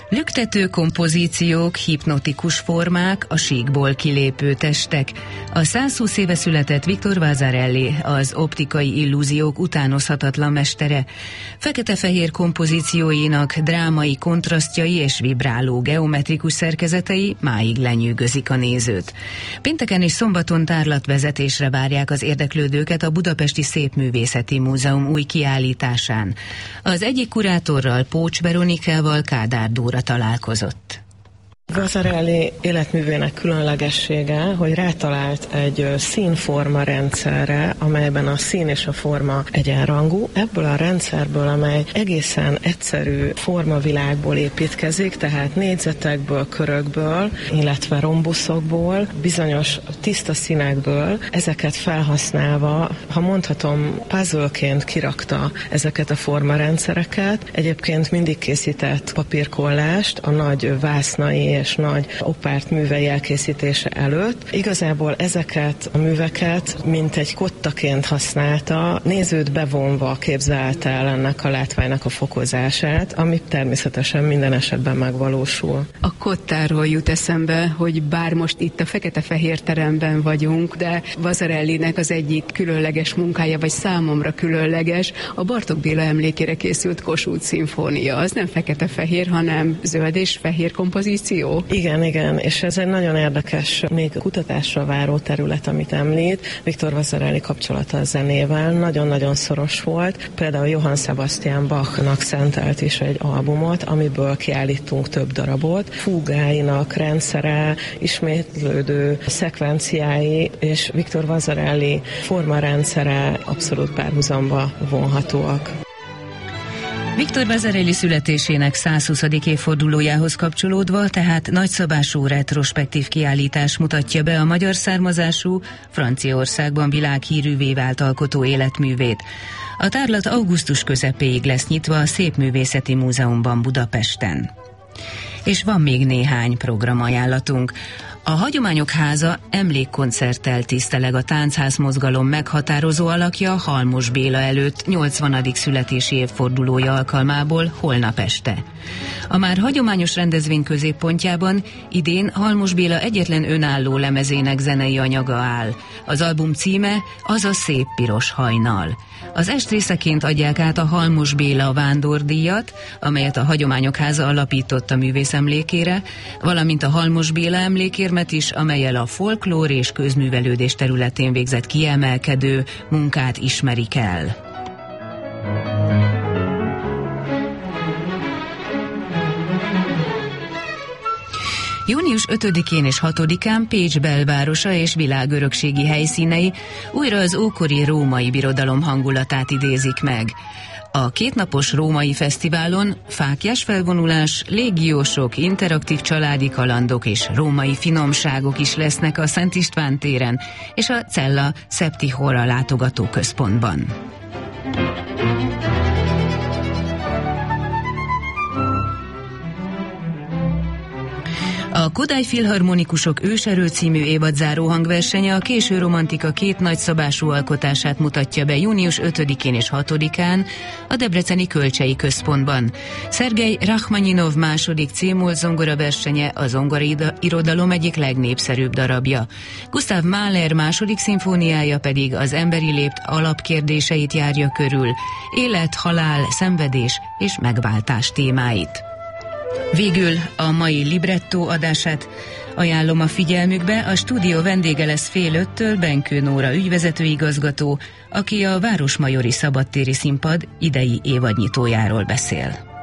Lüktető kompozíciók, hipnotikus formák, a síkból kilépő testek. A 120 éve született Victor Vasarely az optikai illúziók utánozhatatlan mestere. Fekete-fehér kompozícióinak drámai kontrasztjai és vibráló geometrikus szerkezetei máig lenyűgözik a nézőt. Pénteken és szombaton tárlatvezetésre várják az érdeklődőket a Budapesti Szépművészeti Múzeum új kiállításán. Az egyik kurátorral, Pócs Veronikával Kádár Dóra találkozott. Vasarely életművének különlegessége, hogy rátalált egy színforma rendszerre, amelyben a szín és a forma egyenrangú. Ebből a rendszerből, amely egészen egyszerű formavilágból építkezik, tehát négyzetekből, körökből, illetve rombuszokból, bizonyos tiszta színekből, ezeket felhasználva, ha mondhatom, puzzleként kirakta ezeket a formarendszereket. Egyébként mindig készített papírkollást a nagy vásznai és nagy opárt művei elkészítése előtt. Igazából ezeket a műveket mint egy kottaként használta, nézőt bevonva képzelte el ennek a látványnak a fokozását, ami természetesen minden esetben megvalósul. A kottáról jut eszembe, hogy bár most itt a fekete-fehér teremben vagyunk, de Vasarelynek az egyik különleges munkája, vagy számomra különleges, a Bartók Béla emlékére készült Kossuth szimfónia. Az nem fekete-fehér, hanem zöld és fehér kompozíció. Igen, és ez egy nagyon érdekes, még kutatásra váró terület, amit említ. Victor Vasarely kapcsolata a zenével nagyon-nagyon szoros volt. Például Johann Sebastian Bachnak szentelt is egy albumot, amiből kiállítunk több darabot. Fúgáinak rendszere, ismétlődő szekvenciái és Victor Vasarely formarendszere abszolút párhuzamba vonhatóak. Victor Vasarely születésének 120. évfordulójához kapcsolódva, tehát nagyszabású retrospektív kiállítás mutatja be a magyar származású, Franciaországban világhírűvé vált alkotó életművét. A tárlat augusztus közepéig lesz nyitva a Szépművészeti Múzeumban Budapesten. És van még néhány programajánlatunk. A Hagyományok Háza emlékkoncerttel tiszteleg a táncház mozgalom meghatározó alakja Halmos Béla előtt 80. születési évfordulója alkalmából holnap este. A már hagyományos rendezvény középpontjában idén Halmos Béla egyetlen önálló lemezének zenei anyaga áll. Az album címe Az a szép piros hajnal. Az estrészeként adják át a Halmos Béla vándordíjat, amelyet a Hagyományok Háza alapított a művész emlékére, valamint a Halmos Béla emlékérmet is, amellyel a folklór és közművelődés területén végzett kiemelkedő munkát ismerik el. Június 5-én és 6-án Pécs belvárosa és világörökségi helyszínei újra az ókori római birodalom hangulatát idézik meg. A kétnapos római fesztiválon fáklyás felvonulás, légiósok, interaktív családi kalandok és római finomságok is lesznek a Szent István téren és a Cella Septihora látogatóközpontban. A Kodály Filharmonikusok Őserő című évadzáró hangversenye a késő romantika két nagyszabású alkotását mutatja be június 5-én és 6-án a debreceni Kölcsei Központban. Szergej Rachmaninov második C-moll zongora versenye a zongorairodalom egyik legnépszerűbb darabja. Gustav Mahler második szimfóniája pedig az emberi lét alapkérdéseit járja körül, élet, halál, szenvedés és megváltás témáit. Végül a mai librettó adását ajánlom a figyelmükbe, a stúdió vendége lesz 4:30 Benkő Nóra ügyvezetőigazgató, aki a Városmajori Szabadtéri Színpad idei évadnyitójáról beszél.